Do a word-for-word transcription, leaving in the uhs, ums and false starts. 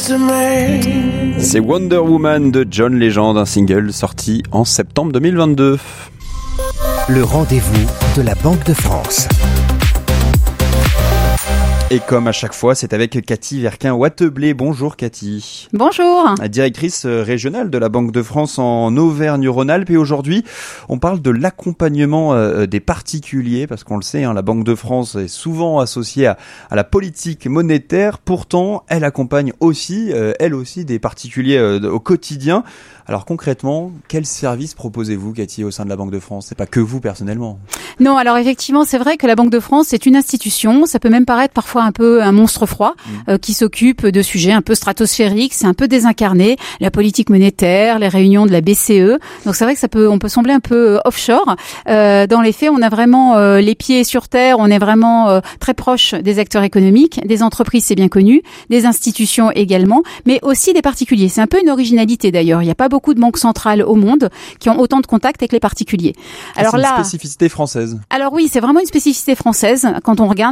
C'est Wonder Woman de John Legend, un single sorti en septembre deux mille vingt-deux. Le rendez-vous de la Banque de France. Et comme à chaque fois, c'est avec Cathy Verquin-Watteblé. Bonjour Cathy. Bonjour. Directrice régionale de la Banque de France en Auvergne-Rhône-Alpes. Et aujourd'hui, on parle de l'accompagnement des particuliers, parce qu'on le sait, hein, la Banque de France est souvent associée à, à la politique monétaire. Pourtant, elle accompagne aussi, euh, elle aussi, des particuliers euh, au quotidien. Alors concrètement, quels services proposez-vous, Cathy, au sein de la Banque de France ? C'est pas que vous personnellement. Non, alors effectivement, c'est vrai que la Banque de France, c'est une institution. Ça peut même paraître parfois un peu un monstre froid mmh. euh, qui s'occupe de sujets un peu stratosphériques. C'est un peu désincarné. La politique monétaire, les réunions de la B C E. Donc c'est vrai que ça peut, on peut sembler un peu offshore. Euh, dans les faits, on a vraiment euh, les pieds sur terre. On est vraiment euh, très proche des acteurs économiques, des entreprises, c'est bien connu, des institutions également, mais aussi des particuliers. C'est un peu une originalité d'ailleurs. Il n'y a pas beaucoup de banques centrales au monde qui ont autant de contacts avec les particuliers. Alors c'est une là, spécificité française. Alors oui, c'est vraiment une spécificité française. Quand on regarde